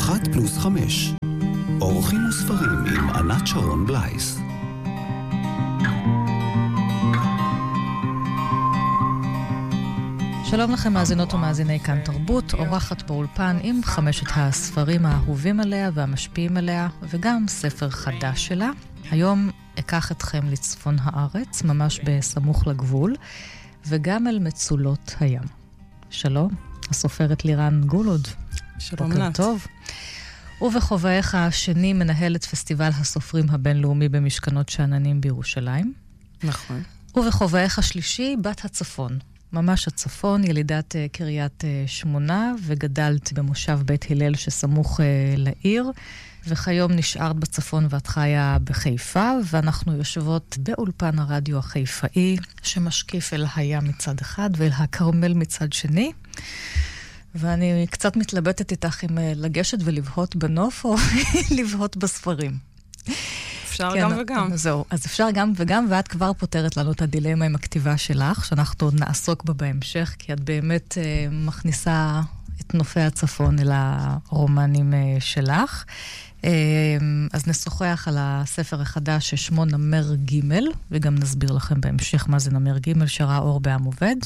1+5 אורחים וספרים עם ענת שרון בלייס. שלום לכם מאזינות ומאזיני כאן תרבות, אורחת באולפן עם 5 הספרים האהובים עליה והמשפיעים עליה, וגם ספר חדש שלה. היום אקח אתכם לצפון הארץ, ממש בסמוך לגבול, וגם אל מצולות הים. שלום, הסופרת לירן גולוד. שלום בוקר נת. טוב. ובחובעך השני מנהלת פסטיבל הסופרים הבינלאומי במשכנות שאננים בירושלים. נכון. ובחובעך השלישי בת הצפון. ממש הצפון, ילידת קריית שמונה, וגדלת במושב בית הלל שסמוך לעיר, וכיום נשארת בצפון ואת חיה בחיפה, ואנחנו יושבות באולפן הרדיו החיפאי, שמשקיף אל הים מצד אחד ואל הכרמל מצד שני, ואני קצת מתלבטת איתך אם לגשת ולבהות בנוף או לבהות בספרים. אפשר כן, גם וגם. זהו, אז אפשר גם וגם, ואת כבר פותרת לנו את הדילמה עם הכתיבה שלך, שאנחנו נעסוק בה בהמשך, כי את באמת מכניסה את נופי הצפון אל הרומנים שלך. אז נשוחח על הספר החדש ששמו נמר ג', וגם נסביר לכם בהמשך מה זה נמר ג' שראה אור בעם עובד.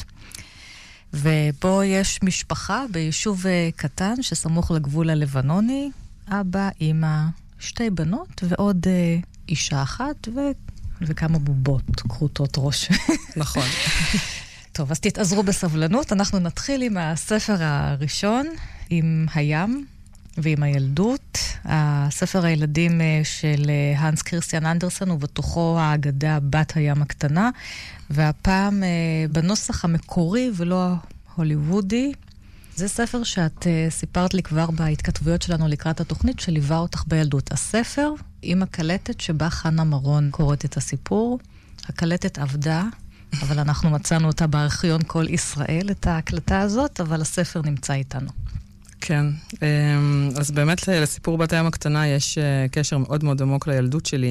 ובו יש משפחה ביישוב קטן שסמוך לגבול הלבנוני, אבא, אמא, 2 בנות ועוד אישה אחת וכמה בובות, קרוטות ראש. נכון. טוב, אז תתעזרו בסבלנות. אנחנו נתחיל עם הספר הראשון, עם הים ועם הילדות. הספר הילדים של הנס כריסטיאן אנדרסן, ובתוכו האגדה בת הים הקטנה, והפעם בנוסח המקורי ולא הוליוודי. זה ספר שאת סיפרת לי כבר בהתכתבויות שלנו לקראת התוכנית, שליווה אותך בילדות. הספר עם הקלטת שבה חנה מרון קוראת את הסיפור. הקלטת עבדה, אבל אנחנו מצאנו אותה בארכיון כל ישראל, את ההקלטה הזאת, אבל הספר נמצא איתנו. כן, אז באמת לסיפור בת הים הקטנה יש קשר מאוד מאוד עמוק לילדות שלי.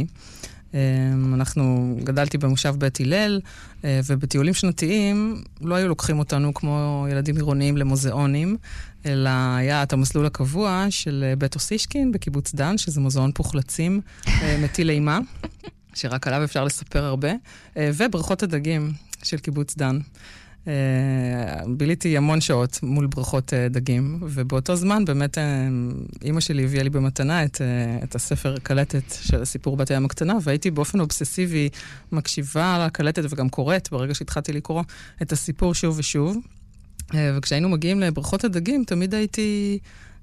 גדלתי במושב בית הלל, ובטיולים שנתיים לא היו לוקחים אותנו כמו ילדים עירוניים למוזיאונים, אלא היה את המסלול הקבוע של בית אוסישקין בקיבוץ דן, שזה מוזיאון פוחלצים מטיל אימה, שרק עליו אפשר לספר הרבה, וברכות הדגים של קיבוץ דן. ביליתי המון שעות מול ברכות דגים, ובאותו זמן באמת אמא שלי הביאה לי במתנה את הספר קלטת של הסיפור בת הים הקטנה, והייתי באופן אובססיבי מקשיבה לקלטת וגם קוראת, ברגע שהתחלתי לקרוא את הסיפור שוב ושוב. וכשהיינו מגיעים לברכות הדגים, תמיד הייתי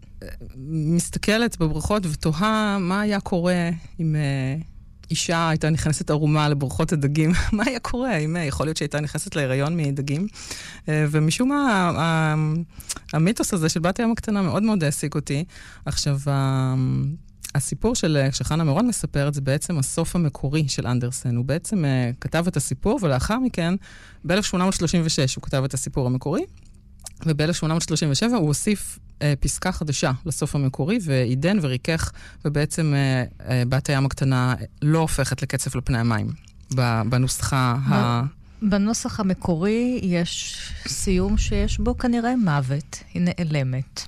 מסתכלת בברכות ותוהה מה היה קורה אם אישה הייתה נכנסת ערומה לברכות הדגים, מה היה קורה? יכול להיות שהייתה נכנסת להיריון מדגים. ומשום מה, המיתוס הזה של בת הים הקטנה מאוד מאוד העסיק אותי. עכשיו, הסיפור שחנה מרון מספרת, זה בעצם הסוף המקורי של אנדרסן. הוא בעצם כתב את הסיפור, ולאחר מכן, ב-1836 הוא כתב את הסיפור המקורי, וב-1837 הוא הוסיף פסקה חדשה לסוף המקורי, ועידן וריכך, ובעצם בת הים הקטנה לא הופכת לקצף לפני המים, בנוסחה בנוסח המקורי יש סיום שיש בו כנראה מוות, היא נעלמת.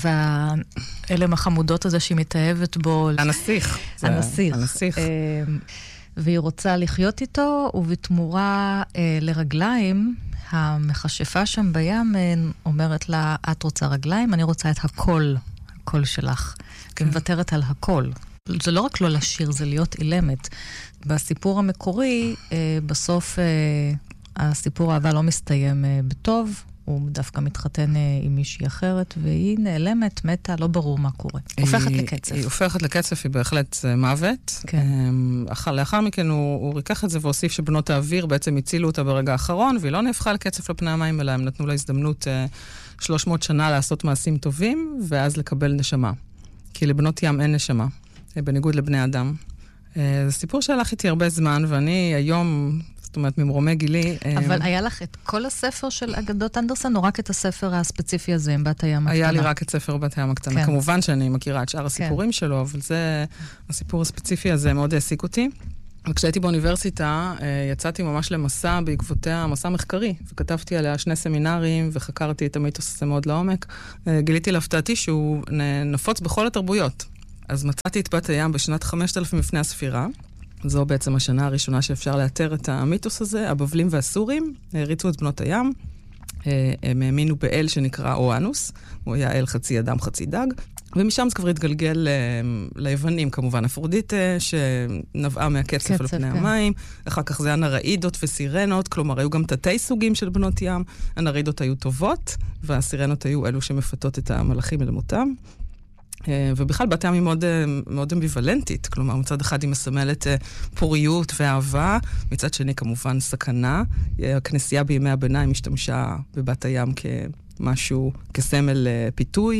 והאלם החמודות הזה שהיא מתאהבת בו... הנסיך. הנסיך. והיא רוצה לחיות איתו, ובתמורה לרגליים, המכשפה שם בים אומרת לה, את רוצה רגליים, אני רוצה את הקול שלך. היא מוותרת על הקול. זה לא רק לא לשיר, זה להיות אילמת. בסיפור המקורי, בסוף הסיפור האהבה לא מסתיים בטוב, הוא דווקא מתחתן עם מישהי אחרת, והיא נעלמת, מתה, לא ברור מה קורה. הופכת לקצף. היא הופכת לקצף, היא בהחלט מוות. כן. לאחר מכן הוא ריקח את זה והוסיף שבנות האוויר בעצם הצילו אותה ברגע האחרון, והיא לא נהפכה לקצף לפני המים, אלא הם נתנו לה הזדמנות 300 שנה לעשות מעשים טובים, ואז לקבל נשמה. כי לבנות ים אין נשמה, בניגוד לבני אדם. זה סיפור שהלך איתי הרבה זמן, ואני היום... זאת אומרת, ממרומי גילי... אבל היה לך את כל הספר של אגדות אנדרסן, או רק את הספר הספציפי הזה, עם בת הים הקטנה? היה לי רק את ספר בת הים הקטנה. כמובן שאני מכירה את שאר הסיפורים שלו, אבל זה, הסיפור הספציפי הזה מאוד העסיק אותי. וכשהייתי באוניברסיטה, יצאתי ממש למסע בעקבותיה, מסע מחקרי, וכתבתי עליה 2 סמינרים, וחקרתי את המיתוס הזה מאוד לעומק. גיליתי להפתעתי שהוא נפוץ בכל התרבויות. אז מצאתי את בת הים בשנת 5000 לפני הספירה. זו בעצם השנה הראשונה שאפשר לאתר את המיתוס הזה. הבבלים והסורים הריצו את בנות הים. הם האמינו באל שנקרא אואנוס. הוא היה אל חצי אדם, חצי דג. ומשם זה כבר התגלגל ליוונים, כמובן, אפרודיטה, שנבעה מהקצף על פני המים. אחר כך זה הנראידות וסירנות, כלומר, היו גם תתי סוגים של בנות ים. הנראידות היו טובות, והסירנות היו אלו שמפתות את המלאכים אל מותם. ובכלל, בת ים היא מאוד, מאוד אמביוולנטית, כלומר, מצד אחד היא מסמלת פוריות ואהבה, מצד שני, כמובן, סכנה. הכנסייה בימי הביניים השתמשה בבת הים כמשהו, כסמל פיתוי,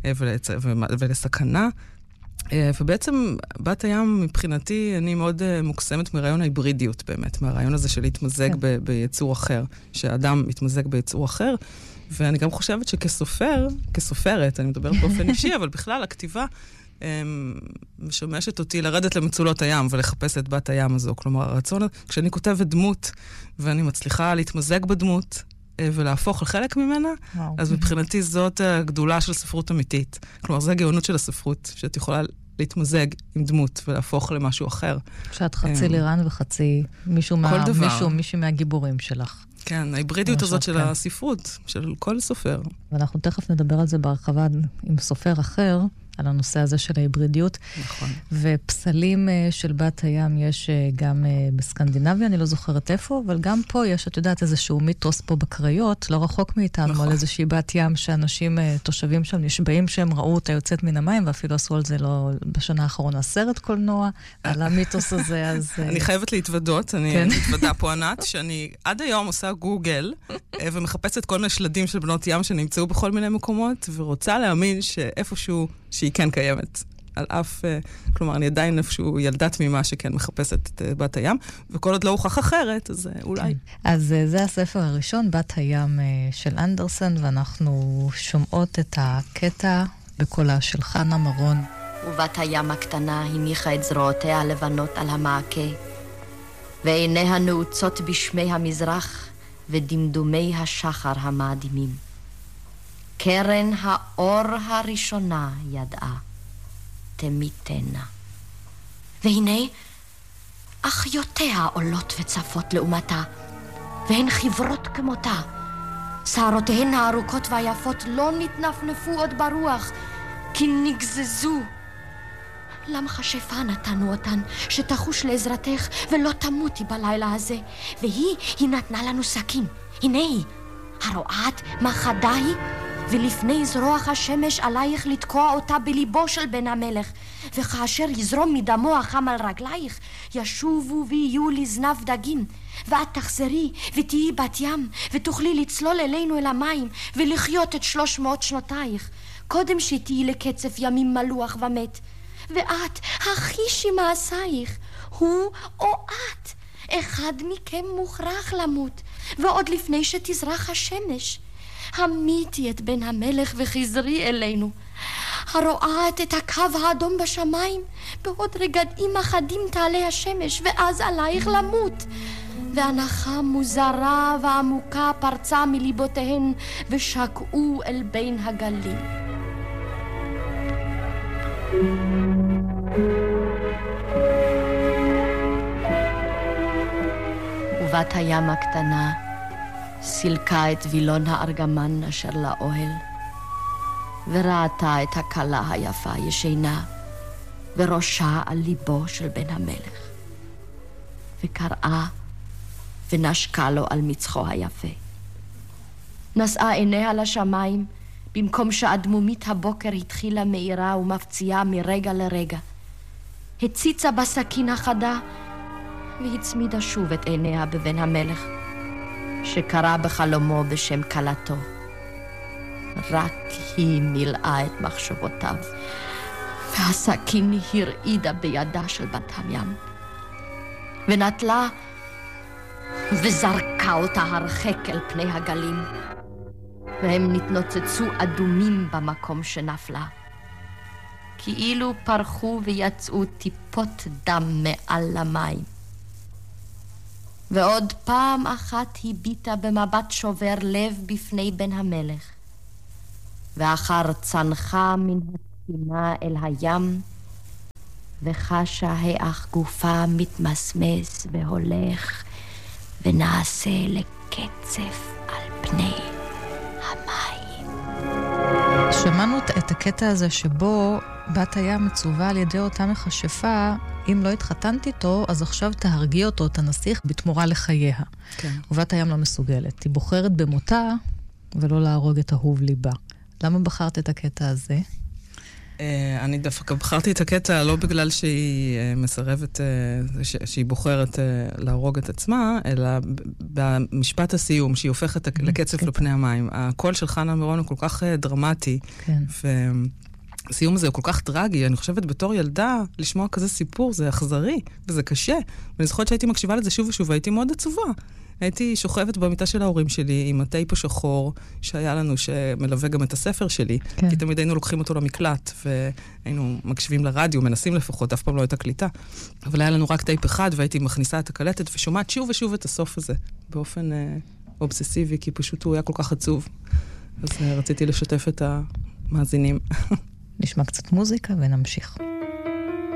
ולסכנה. ובעצם בת הים מבחינתי אני מאוד מוקסמת מרעיון ההיברידיות באמת, מהרעיון הזה של להתמזג ביצור אחר, שהאדם מתמזג ביצור אחר, ואני גם חושבת כסופרת, אני מדברת באופן אישי, אבל בכלל הכתיבה משמשת אותי לרדת למצולות הים ולחפש את בת הים הזו. כלומר, הרצון, כשאני כותבת דמות ואני מצליחה להתמזג בדמות, ולהפוך לחלק ממנה, אז מבחינתי זאת הגדולה של ספרות אמיתית. כלומר, זה הגאונות של הספרות, שאת יכולה להתמזג עם דמות ולהפוך למשהו אחר. שאת חצי לירן וחצי מישהו מהגיבורים שלך. כן, ההיברידיות הזאת של הספרות, של כל סופר. ואנחנו תכף נדבר על זה בהרחבה עם סופר אחר, על הנושא הזה של ההיברידיות. נכון. ופסלים של בת הים יש גם בסקנדינביה, אני לא זוכרת איפה, אבל גם פה יש, את יודעת, איזשהו מיתוס פה בקריות, לא רחוק מאיתנו, נכון. על איזושהי בת ים שאנשים, תושבים שם, נשבעים שהם ראו אותה יוצאת מן המים, ואפילו עשו על זה לא בשנה האחרונה סרט קולנוע, על המיתוס הזה, אז... אני חייבת להתוודות, אני מתוודה פה ענת, שאני עד היום עושה גוגל, ומחפשת כל מיני שלדים של בנות ים שנמצאו בכל מיני מקומות, ורוצה להאמין שאיפשהו שהיא כן קיימת. על אף, כלומר, אני עדיין איפשהו ילדה תמימה שכן מחפשת את בת הים, וכל עוד לא הוכח אחרת, אז אולי. אז זה הספר הראשון, בת הים של אנדרסן, ואנחנו שומעות את הקטע בקולה של חנה מרון. ובת הים הקטנה הניחה את זרועותיה הלבנות על המעקה, ועיניה נעוצות בשמי המזרח ודמדומי השחר המאדימים. קרן האור הראשונה ידעה, תמיתנה. והנה, אחיותיה עולות וצפות לעומתה, והן חברות כמותה. שערותיהן הארוכות והיפות לא נתנפנפו עוד ברוח, כי נגזזו. למכשפה נתנו אותן, שתחוש לעזרתך ולא תמותי בלילה הזה. והיא נתנה לנו סכין. הנה היא, הרועעת מה חדה היא, ולפני זרוח השמש עלייך לתקוע אותה בליבו של בן המלך, וכאשר יזרום מדמו החם על רגלייך, ישובו ויהיו לזנב דגים, ואת תחזרי ותהיי בת ים, ותוכלי לצלול אלינו אל המים, ולחיות את 300 שנותייך, קודם שתהיי לקצף ימים מלוח ומת. ואת, החישי מעשייך, הוא או את, אחד מכם מוכרח למות, ועוד לפני שתזרח השמש. המיתי את בן המלך וחזרי אלינו. הרועעת את הקו האדום בשמיים, בעוד רגעים אחדים תעלה השמש, ואז עלייך למות. והנחה מוזרה ועמוקה פרצה מליבותיהן, ושקעו אל בין הגלים. ובת הים הקטנה סילקה את וילון הארגמן אשר לאוהל, וראתה את הכלה היפה ישנה, וראשה על ליבו של בן המלך, וקראה ונשקה לו על מצחו היפה. נשאה עיניה לשמיים, במקום שהדמומית הבוקר התחילה מאירה ומפציעה מרגע לרגע. הציצה בסכין החדה, והצמידה שוב את עיניה בבן המלך, שקרא בחלומו בשם קלתו. רק היא מילאה את מחשבותיו, והסכין הרעידה בידה של בת הים, ונטלה וזרקה אותה הרחק אל פני הגלים, והם נתנוצצו אדומים במקום שנפלה, כאילו פרחו ויצאו טיפות דם מעל המים. ועוד פעם אחת הביטה במבט שובר לב בפני בן המלך, ואחר צנחה מן הספינה אל הים, וחשה האח גופה מתמסמס והולך, ונעשה לקצף על פני המים. שמענו את הקטע הזה שבו בת הים מצווה על ידי אותה מכשפה, אם לא התחתנת איתו, אז עכשיו תהרגי אותו, תנסיך, בתמורה לחייה. כן. ובת הים לא מסוגלת. היא בוחרת במותה, ולא להרוג את אהוב ליבה. למה בחרת את הקטע הזה? אני דווקא בחרתי את הקטע לא בגלל שהיא מסרבת, שהיא בוחרת להרוג את עצמה, אלא במשפט הסיום, שהיא הופכת לקצף לפני המים. הקול של חנה מירון הוא כל כך דרמטי, הסיום הזה הוא כל כך טרגי. אני חושבת בתור ילדה, לשמוע כזה סיפור, זה אכזרי, וזה קשה. ואני זוכרת שהייתי מקשיבה לזה שוב ושוב, והייתי מאוד עצובה. הייתי שוכבת במיטה של ההורים שלי, עם הטייפ השחור שהיה לנו, שמלווה גם את הספר שלי. כן. כי תמיד היינו לוקחים אותו למקלט, והיינו מקשיבים לרדיו, מנסים לפחות, אף פעם לא הייתה קליטה. אבל היה לנו רק טייפ אחד, והייתי מכניסה את הקלטת, ושומעת שוב ושוב את הסוף הזה, באופן אובססיבי, כי פשוט הוא היה כל כך עצוב. אז רציתי לשתף את המאזינים. נשמע קצת מוזיקה ונמשיך.